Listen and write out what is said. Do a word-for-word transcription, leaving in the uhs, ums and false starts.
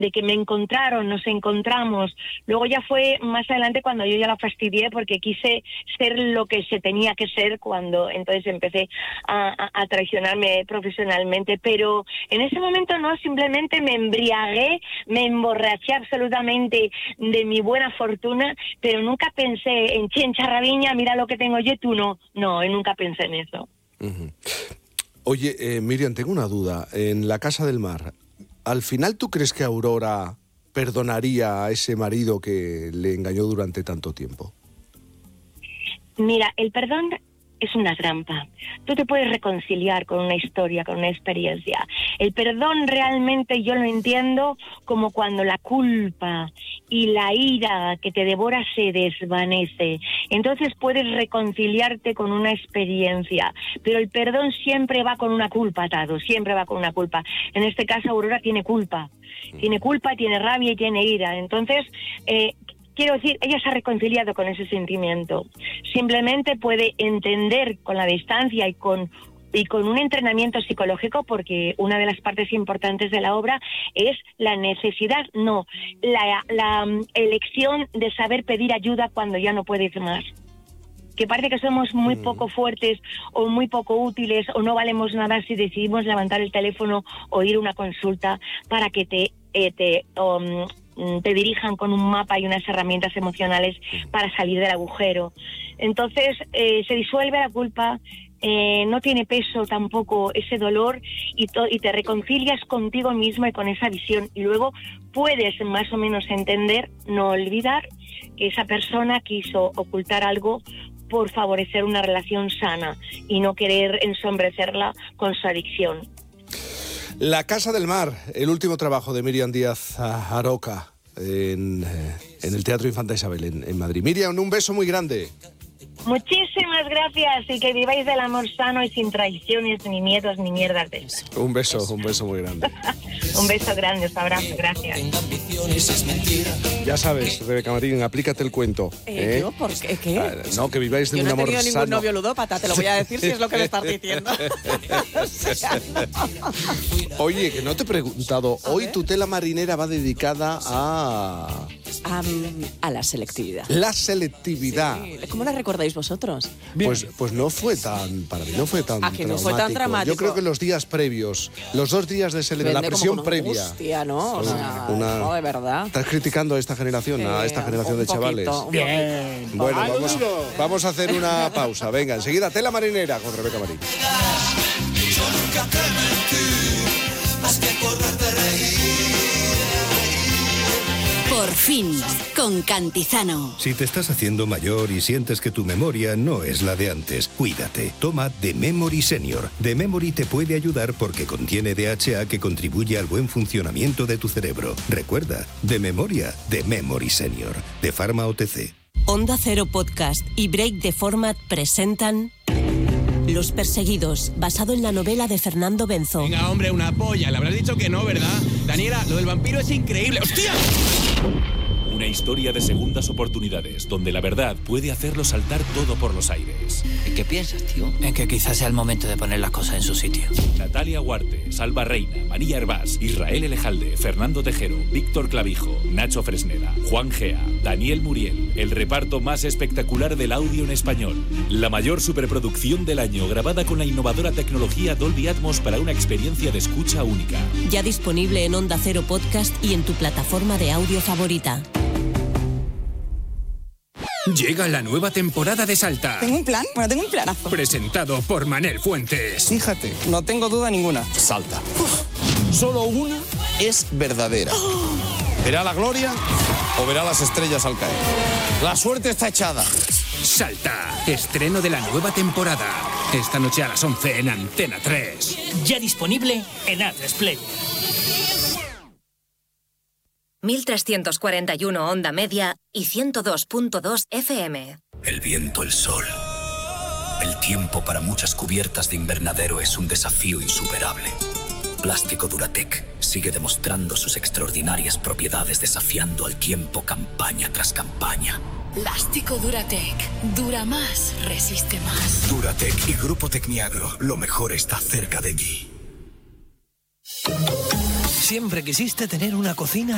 de que me encontraron, nos encontramos. Luego ya fue más adelante cuando yo ya la fastidié porque quise ser lo que se tenía que ser cuando entonces empecé a, a, a traicionarme profesionalmente. Pero en ese momento no, simplemente me embriagué, me emborraché absolutamente de mi buena fortuna, pero nunca pensé en Chencha Raviña, mira lo que tengo yo y tú no. No, nunca pensé en eso. Uh-huh. Oye, eh, Miriam, tengo una duda. En La Casa del Mar, ¿al final tú crees que Aurora perdonaría a ese marido que le engañó durante tanto tiempo? Mira, el perdón es una trampa. Tú te puedes reconciliar con una historia, con una experiencia. El perdón realmente yo lo entiendo como cuando la culpa y la ira que te devora se desvanece. Entonces puedes reconciliarte con una experiencia, pero el perdón siempre va con una culpa atado, siempre va con una culpa. En este caso Aurora tiene culpa, tiene culpa, tiene rabia y tiene ira. Entonces, eh, quiero decir, ella se ha reconciliado con ese sentimiento. Simplemente puede entender con la distancia y con y con un entrenamiento psicológico, porque una de las partes importantes de la obra es la necesidad, no, la, la um, elección de saber pedir ayuda cuando ya no puedes más. Que parece que somos muy mm. poco fuertes o muy poco útiles o no valemos nada si decidimos levantar el teléfono o ir a una consulta para que te, eh, te um, te dirijan con un mapa y unas herramientas emocionales para salir del agujero. Entonces eh, se disuelve la culpa, eh, no tiene peso tampoco ese dolor y, to- y te reconcilias contigo mismo y con esa visión. Y luego puedes más o menos entender, no olvidar que esa persona quiso ocultar algo por favorecer una relación sana y no querer ensombrecerla con su adicción. La Casa del Mar, el último trabajo de Miriam Díaz Aroca en, en el Teatro Infanta Isabel en, en Madrid. Miriam, un beso muy grande. Muchísimas gracias y que viváis del amor sano y sin traiciones, ni miedos, ni mierdas de eso. Un beso, un beso muy grande. Un beso grande, un abrazo, gracias. Ya sabes, Rebeca Marín, aplícate el cuento. ¿Eh? ¿eh? ¿Yo? ¿Por qué? ¿Qué? Ah, no, que viváis de Yo un no he amor tenido ningún sano. novio ludópata, te lo voy a decir si es lo que me estás diciendo. O sea, no. Oye, que no te he preguntado, A hoy ver. tu tela marinera va dedicada a... Um, a la selectividad. La selectividad. Sí. ¿Cómo la recordáis vosotros? Pues, pues no fue tan, para mí no fue tan ¿A que no fue tan dramático? Yo creo que los días previos, los dos días de selectividad, la Vende presión como con previa. angustia, ¿no? O Una- sea, una- no, de verdad. Estás criticando a esta generación, a Eh, esta generación un de chavales. poquito, un Bien. Bueno, ¡Al vamos, duro! vamos a hacer una pausa. Venga, enseguida tela marinera con Rebeca Marín. Yo nunca te mentí, más que acordarte reír. Por fin, con Cantizano. Si te estás haciendo mayor y sientes que tu memoria no es la de antes, cuídate. Toma The Memory Senior. The Memory te puede ayudar porque contiene D H A que contribuye al buen funcionamiento de tu cerebro. Recuerda, de memoria, The Memory Senior. De Pharma O T C. Onda Cero Podcast y Break the Format presentan Los Perseguidos, basado en la novela de Fernando Benzo. Venga, hombre, una polla. Le habrás dicho que no, ¿verdad? Daniela, lo del vampiro es increíble. ¡Hostia! Una historia de segundas oportunidades, donde la verdad puede hacerlo saltar todo por los aires. ¿En qué piensas, tío? En que quizás sea el momento de poner las cosas en su sitio. Natalia Huarte, Salva Reina, María Hervás, Israel Elejalde, Fernando Tejero, Víctor Clavijo, Nacho Fresneda, Juan Gea, Daniel Muriel. El reparto más espectacular del audio en español. La mayor superproducción del año, grabada con la innovadora tecnología Dolby Atmos para una experiencia de escucha única. Ya disponible en Onda Cero Podcast y en tu plataforma de audio favorita. Llega la nueva temporada de Salta. Tengo un plan, bueno, tengo un planazo. Presentado por Manel Fuentes. Fíjate, no tengo duda ninguna. Salta. Uf, solo una es verdadera. ¿Verá la gloria o verá las estrellas al caer? La suerte está echada. Salta. Estreno de la nueva temporada. Esta noche a las once en Antena tres. Ya disponible en A tres Play. mil trescientos cuarenta y uno onda media y ciento dos punto dos F M. El viento, el sol. El tiempo para muchas cubiertas de invernadero es un desafío insuperable. Plástico Duratec sigue demostrando sus extraordinarias propiedades desafiando al tiempo campaña tras campaña. Plástico Duratec. Dura más, resiste más. Duratec y Grupo Tecniagro. Lo mejor está cerca de ti. Siempre quisiste tener una cocina